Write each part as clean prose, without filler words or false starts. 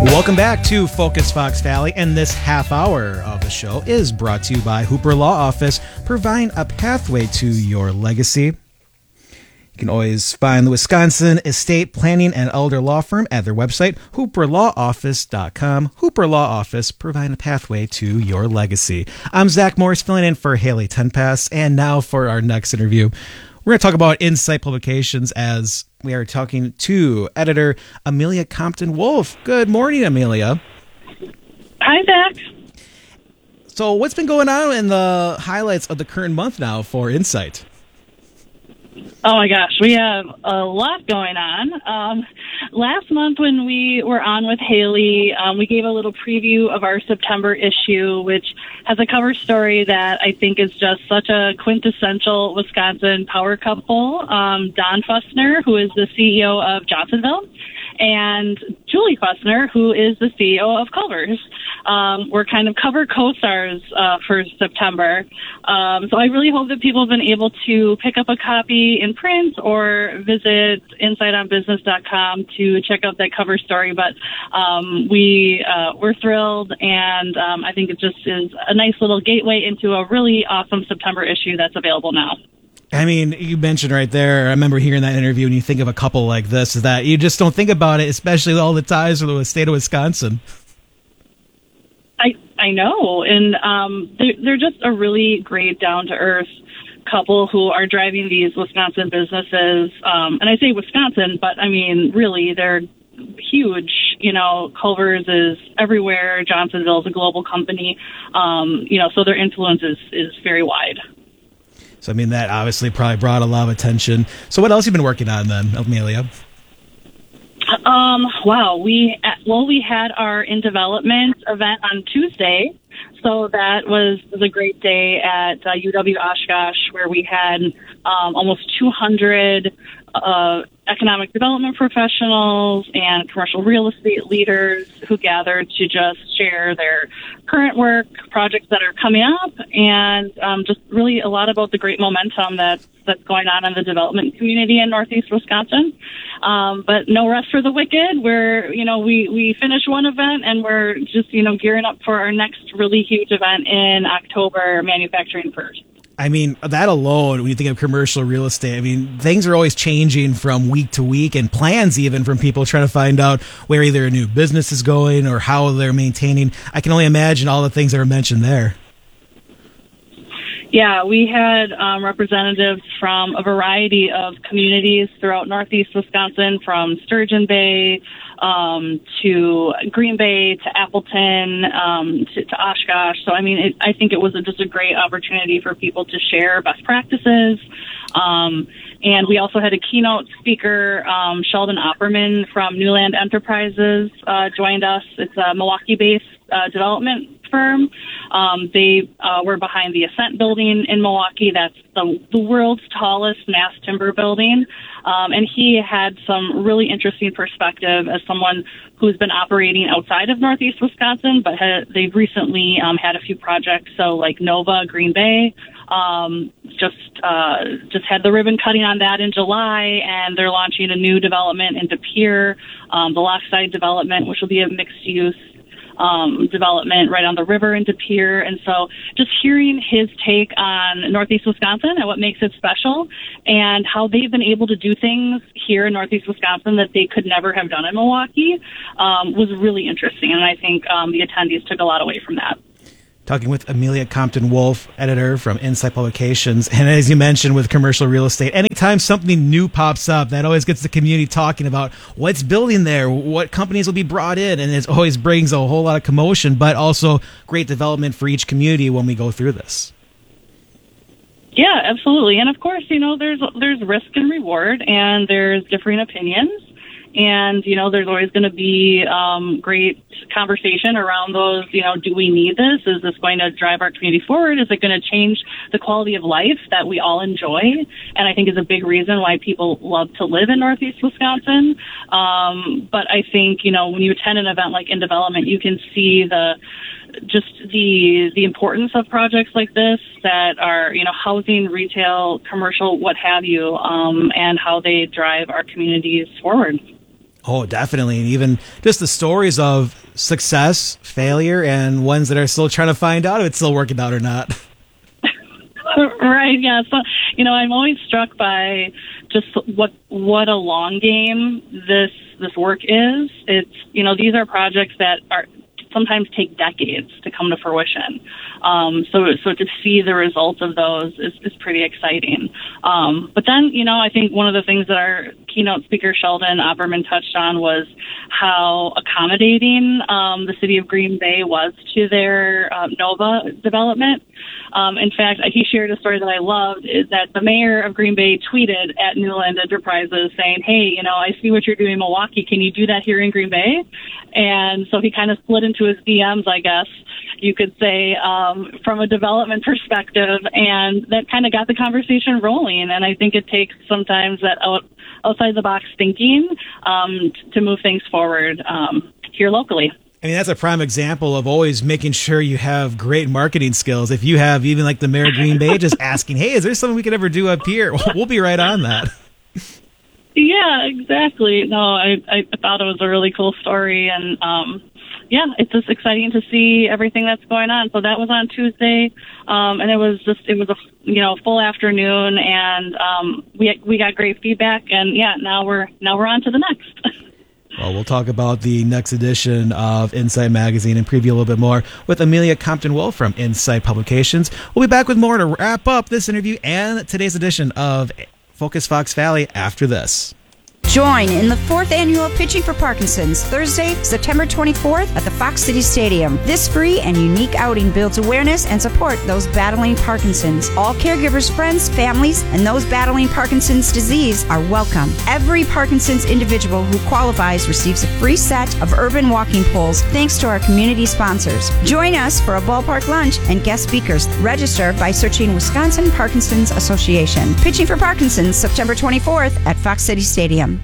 Welcome back to Focus Fox Valley, and this half hour of the show is brought to you by Hooper Law Office, providing a pathway to your legacy. You can always find the Wisconsin Estate Planning and Elder Law Firm at their website, hooperlawoffice.com. Hooper Law Office, providing a pathway to your legacy. I'm Zach Morris, filling in for Haley Tenpass, and now for our next interview. We're going to talk about Insight Publications as we are talking to editor Amelia Compton-Wolf. Good morning, Amelia. Hi, Zach. So what's been going on in the highlights of the current month now for Insight? Oh, my gosh. We have a lot going on. Last month when we were on with Haley, we gave a little preview of our September issue, which has a cover story that I think is just such a quintessential Wisconsin power couple. Don Fussner, who is the CEO of Johnsonville, and Julie Fussner, who is the CEO of Culver's. We're kind of cover co-stars for September. So I really hope that people have been able to pick up a copy in print or visit insightonbusiness.com to check out that cover story. But we're thrilled, and I think it just is a nice little gateway into a really awesome September issue that's available now. I mean, you mentioned right there, I remember hearing that interview, and you think of a couple like this, is that you just don't think about it, especially all the ties with the state of Wisconsin. I know, and they're just a really great, down-to-earth couple who are driving these Wisconsin businesses. And I say Wisconsin, but I mean, really, they're huge. You know, Culver's is everywhere. Johnsonville is a global company. So their influence is very wide. So, I mean, that obviously probably brought a lot of attention. So what else have you been working on then, Amelia? Wow. We had our In Development event on Tuesday. So that was a great day at UW Oshkosh, where we had almost 200 economic development professionals and commercial real estate leaders who gathered to just share their current work, projects that are coming up, and just really a lot about the great momentum that's going on in the development community in Northeast Wisconsin. But no rest for the wicked. We finished one event, and we're just, gearing up for our next really huge event in October, Manufacturing First. I mean, that alone, when you think of commercial real estate, I mean, things are always changing from week to week, and plans even from people trying to find out where either a new business is going or how they're maintaining. I can only imagine all the things that are mentioned there. Yeah, we had representatives from a variety of communities throughout Northeast Wisconsin, from Sturgeon Bay to Green Bay to Appleton to Oshkosh. So, I mean, I think it was just a great opportunity for people to share best practices. And we also had a keynote speaker, Sheldon Opperman from Newland Enterprises, joined us. It's a Milwaukee-based development firm. They were behind the Ascent building in Milwaukee. That's the world's tallest mass timber building. And he had some really interesting perspective as someone who's been operating outside of Northeast Wisconsin, but they've recently had a few projects. So like Nova, Green Bay, just had the ribbon cutting on that in July, and they're launching a new development in De Pere, the Lochside development, which will be a mixed-use development right on the river in De Pere. And so just hearing his take on Northeast Wisconsin and what makes it special and how they've been able to do things here in Northeast Wisconsin that they could never have done in Milwaukee was really interesting. And I think the attendees took a lot away from that. Talking with Amelia Compton-Wolf, editor from Insight Publications. And as you mentioned with commercial real estate, anytime something new pops up, that always gets the community talking about what's building there, what companies will be brought in, and it always brings a whole lot of commotion, but also great development for each community when we go through this. Yeah, absolutely. And of course, there's risk and reward, and there's differing opinions. And, there's always going to be great conversation around those, do we need this? Is this going to drive our community forward? Is it going to change the quality of life that we all enjoy? And I think is a big reason why people love to live in Northeast Wisconsin. But I think, when you attend an event like In Development, you can see the importance of projects like this that are, housing, retail, commercial, what have you, and how they drive our communities forward. Oh, definitely. And even just the stories of success, failure, and ones that are still trying to find out if it's still working out or not. Right, yeah. So, I'm always struck by just what a long game this work is. It's, these are projects that are sometimes take decades to come to fruition. So to see the results of those is pretty exciting. But then, I think one of the things that our keynote speaker, Sheldon Opperman, touched on was how accommodating the city of Green Bay was to their NOVA development. In fact, he shared a story that I loved, is that the mayor of Green Bay tweeted at Newland Enterprises saying, hey, I see what you're doing in Milwaukee. Can you do that here in Green Bay? And so he kind of slid into his DMs, I guess you could say, from a development perspective, and that kind of got the conversation rolling. And I think it takes sometimes that outside the box thinking to move things forward here locally. I mean, that's a prime example of always making sure you have great marketing skills. If you have even like the mayor of Green Bay just asking, hey, is there something we could ever do up here? We'll be right on that. Yeah, exactly. No, I thought it was a really cool story. And it's just exciting to see everything that's going on. So that was on Tuesday. And it was a full afternoon, and we got great feedback. And now we're on to the next. Well, we'll talk about the next edition of Insight Magazine and preview a little bit more with Amelia Compton-Wolf from Insight Publications. We'll be back with more to wrap up this interview and today's edition of Focus Fox Valley after this. Join in the 4th annual Pitching for Parkinson's, Thursday, September 24th at the Fox City Stadium. This free and unique outing builds awareness and support those battling Parkinson's. All caregivers, friends, families, and those battling Parkinson's disease are welcome. Every Parkinson's individual who qualifies receives a free set of urban walking poles thanks to our community sponsors. Join us for a ballpark lunch and guest speakers. Register by searching Wisconsin Parkinson's Association. Pitching for Parkinson's, September 24th at Fox City Stadium.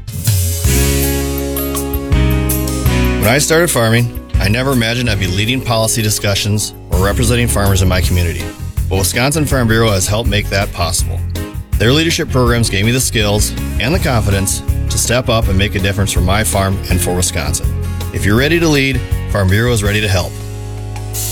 When I started farming, I never imagined I'd be leading policy discussions or representing farmers in my community. But Wisconsin Farm Bureau has helped make that possible. Their leadership programs gave me the skills and the confidence to step up and make a difference for my farm and for Wisconsin. If you're ready to lead, Farm Bureau is ready to help.